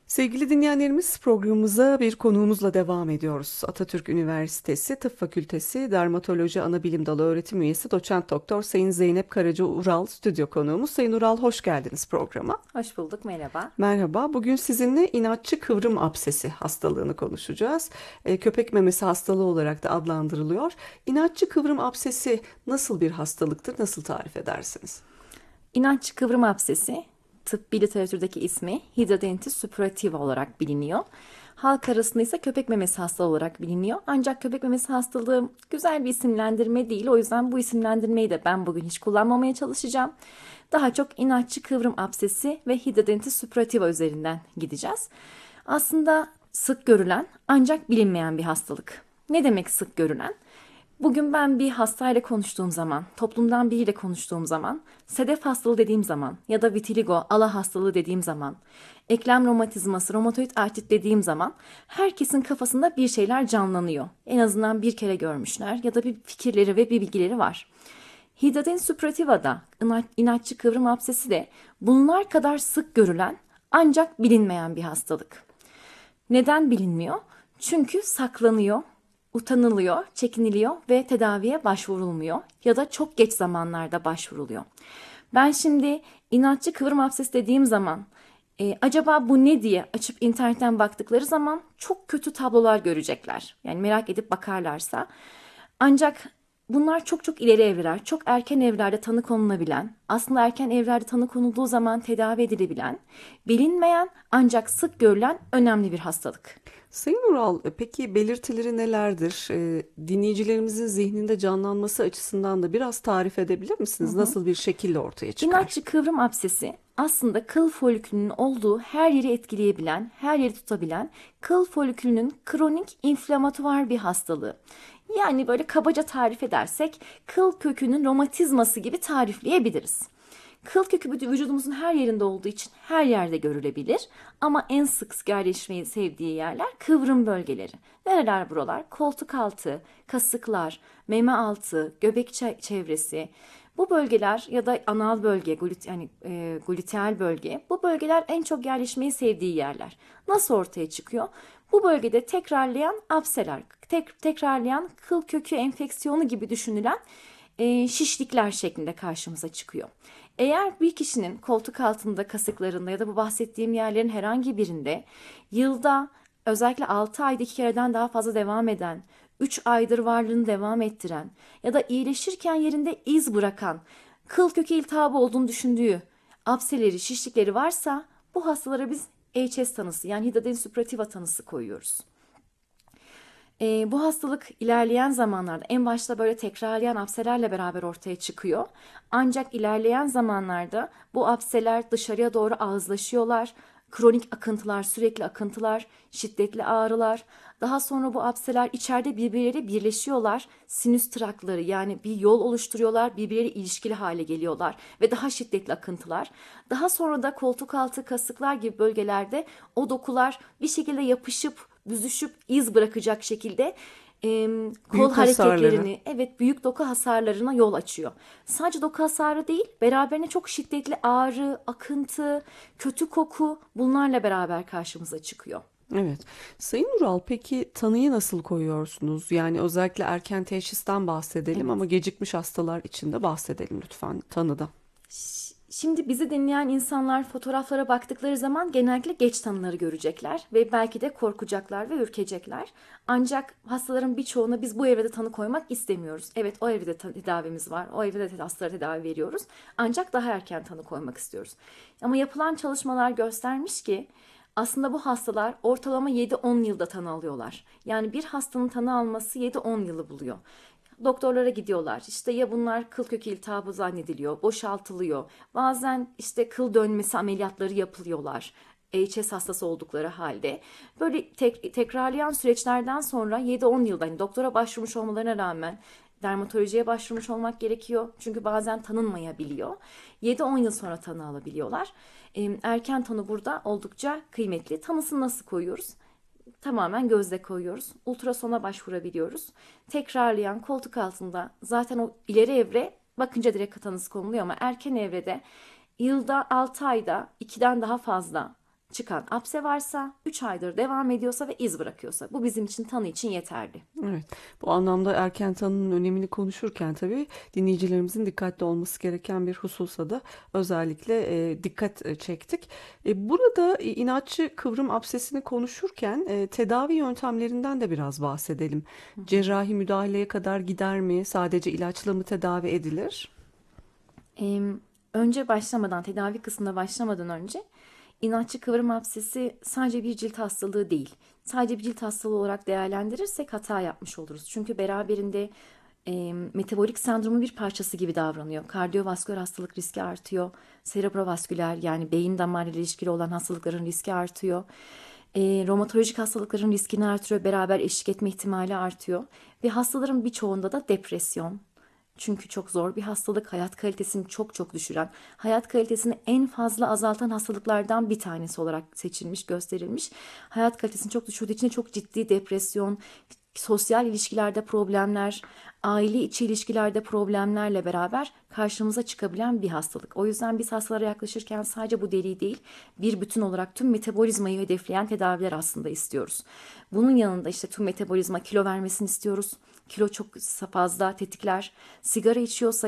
Sevgili dinleyenlerimiz programımıza bir konuğumuzla devam ediyoruz. Atatürk Üniversitesi Tıp Fakültesi Dermatoloji Anabilim Dalı Öğretim Üyesi Doçent Doktor Sayın Zeynep Karaca Ural stüdyo konuğumuz. Sayın Ural hoş geldiniz programa. Hoş bulduk, merhaba. Merhaba. Bugün sizinle inatçı kıvrım absesi hastalığını konuşacağız. Köpek memesi hastalığı olarak da adlandırılıyor. İnatçı kıvrım absesi nasıl bir hastalıktır? Nasıl tarif edersiniz? İnatçı kıvrım absesi, tıbbi literatürdeki ismi Hidradenitis suppurativa olarak biliniyor. Halk arasında ise köpek memesi hastalığı olarak biliniyor. Ancak köpek memesi hastalığı güzel bir isimlendirme değil. O yüzden bu isimlendirmeyi de ben bugün hiç kullanmamaya çalışacağım. Daha çok inatçı kıvrım absesi ve Hidradenitis suppurativa üzerinden gideceğiz. Aslında sık görülen ancak bilinmeyen bir hastalık. Ne demek sık görülen? Bugün ben bir hastayla konuştuğum zaman, toplumdan biriyle konuştuğum zaman, sedef hastalığı dediğim zaman ya da vitiligo, ala hastalığı dediğim zaman, eklem romatizması, romatoid artrit dediğim zaman herkesin kafasında bir şeyler canlanıyor. En azından bir kere görmüşler ya da bir fikirleri ve bir bilgileri var. Hidradenitis suppurativa'da inatçı kıvrım absesi de bunlar kadar sık görülen ancak bilinmeyen bir hastalık. Neden bilinmiyor? Çünkü saklanıyor, utanılıyor, çekiniliyor ve tedaviye başvurulmuyor ya da çok geç zamanlarda başvuruluyor. Ben şimdi inatçı kıvrım absesi dediğim zaman acaba bu ne diye açıp internetten baktıkları zaman çok kötü tablolar görecekler. Yani merak edip bakarlarsa. Ancak bunlar çok çok ileri evreler, çok erken evrelerde tanı konulabilen, aslında erken evrelerde tanı konulduğu zaman tedavi edilebilen, bilinmeyen ancak sık görülen önemli bir hastalık. Sayın Ural, peki belirtileri nelerdir? Dinleyicilerimizin zihninde canlanması açısından da biraz tarif edebilir Hı misiniz? hı. Nasıl bir şekilde ortaya çıkar? İnatçı kıvrım absesi aslında kıl folikülünün olduğu her yeri etkileyebilen, her yeri tutabilen kıl folikülünün kronik inflamatuar bir hastalığı. Yani böyle kabaca tarif edersek kıl kökünün romatizması gibi tarifleyebiliriz. Kıl kökü vücudumuzun her yerinde olduğu için her yerde görülebilir. Ama en sık yerleşmeyi sevdiği yerler kıvrım bölgeleri. Nereler buralar? Koltuk altı, kasıklar, meme altı, göbek çevresi. Bu bölgeler ya da anal bölge, gluteal bölge, bu bölgeler en çok yerleşmeyi sevdiği yerler. Nasıl ortaya çıkıyor? Bu bölgede tekrarlayan abseler, tekrarlayan kıl kökü enfeksiyonu gibi düşünülen şişlikler şeklinde karşımıza çıkıyor. Eğer bir kişinin koltuk altında, kasıklarında ya da bu bahsettiğim yerlerin herhangi birinde yılda özellikle 6 ayda 2 kereden daha fazla devam eden, 3 aydır varlığını devam ettiren ya da iyileşirken yerinde iz bırakan, kıl kökü iltihabı olduğunu düşündüğü apseleri, şişlikleri varsa bu hastalara biz HS tanısı yani Hidradenitis suppurativa tanısı koyuyoruz. Bu hastalık ilerleyen zamanlarda en başta böyle tekrarlayan apselerle beraber ortaya çıkıyor. Ancak ilerleyen zamanlarda bu apseler dışarıya doğru ağızlaşıyorlar. Kronik akıntılar, sürekli akıntılar, şiddetli ağrılar. Daha sonra bu apseler içeride birbirleriyle birleşiyorlar. Sinüs trakları yani bir yol oluşturuyorlar, birbirleriyle ilişkili hale geliyorlar ve daha şiddetli akıntılar. Daha sonra da koltuk altı, kasıklar gibi bölgelerde o dokular bir şekilde yapışıp büzüşüp iz bırakacak şekilde kol Büyük hasarları. hareketlerini, evet büyük doku hasarlarına yol açıyor. Sadece doku hasarı değil, beraberine çok şiddetli ağrı, akıntı, kötü koku bunlarla beraber karşımıza çıkıyor. Evet. Sayın Ural, peki tanıyı nasıl koyuyorsunuz? Yani özellikle erken teşhisten bahsedelim Evet. ama gecikmiş hastalar için de bahsedelim lütfen tanıda. Şimdi bizi dinleyen insanlar fotoğraflara baktıkları zaman genellikle geç tanıları görecekler ve belki de korkacaklar ve ürkecekler. Ancak hastaların birçoğuna biz bu evrede tanı koymak istemiyoruz. Evet o evrede tedavimiz var, o evrede hastalara tedavi veriyoruz. Ancak daha erken tanı koymak istiyoruz. Ama yapılan çalışmalar göstermiş ki aslında bu hastalar ortalama 7-10 yılda tanı alıyorlar. Yani bir hastanın tanı alması 7-10 yılı buluyor. Doktorlara gidiyorlar. İşte ya bunlar kıl kökü iltihabı zannediliyor, boşaltılıyor. Bazen işte kıl dönmesi ameliyatları yapılıyorlar. HS hastası oldukları halde. Böyle tekrarlayan süreçlerden sonra 7-10 yılda hani doktora başvurmuş olmalarına rağmen dermatolojiye başvurmuş olmak gerekiyor. Çünkü bazen tanınmayabiliyor. 7-10 yıl sonra tanı alabiliyorlar. Erken tanı burada oldukça kıymetli. Tanısını nasıl koyuyoruz? Tamamen gözle koyuyoruz. Ultrasona başvurabiliyoruz. Tekrarlayan koltuk altında zaten o ileri evre bakınca direkt tanısı konuluyor ama erken evrede yılda 6 ayda 2'den daha fazla çıkan apse varsa, 3 aydır devam ediyorsa ve iz bırakıyorsa bu bizim için tanı için yeterli. Evet, bu anlamda erken tanının önemini konuşurken tabii dinleyicilerimizin dikkatli olması gereken bir hususa da özellikle dikkat çektik. Burada inatçı kıvrım absesini konuşurken tedavi yöntemlerinden de biraz bahsedelim. Cerrahi müdahaleye kadar gider mi? Sadece ilaçla mı tedavi edilir? Ee, Önce başlamadan, tedavi kısmına başlamadan önce inatçı kıvrım absesi sadece bir cilt hastalığı değil. Sadece bir cilt hastalığı olarak değerlendirirsek hata yapmış oluruz. Çünkü beraberinde metabolik sendromun bir parçası gibi davranıyor. Kardiyovasküler hastalık riski artıyor. Serebrovasküler yani beyin damarıyla ilişkili olan hastalıkların riski artıyor. Romatolojik hastalıkların riskini artırıyor. Beraber eşlik etme ihtimali artıyor. Ve hastaların birçoğunda da depresyon, çünkü çok zor bir hastalık, hayat kalitesini çok çok düşüren, hayat kalitesini en fazla azaltan hastalıklardan bir tanesi olarak seçilmiş, gösterilmiş. Hayat kalitesini çok düşürdüğü için de çok ciddi depresyon, sosyal ilişkilerde problemler, aile içi ilişkilerde problemlerle beraber karşımıza çıkabilen bir hastalık. O yüzden biz hastalara yaklaşırken sadece bu deliği değil, bir bütün olarak tüm metabolizmayı hedefleyen tedaviler aslında istiyoruz. Bunun yanında işte tüm metabolizma kilo vermesini istiyoruz. Kilo çok fazla tetikler. Sigara içiyorsa